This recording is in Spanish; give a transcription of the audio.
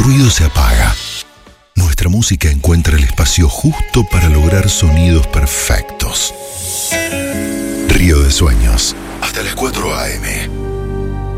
ruido se apaga. Nuestra música encuentra el espacio justo para lograr sonidos perfectos. Río de Sueños, hasta las 4 a.m.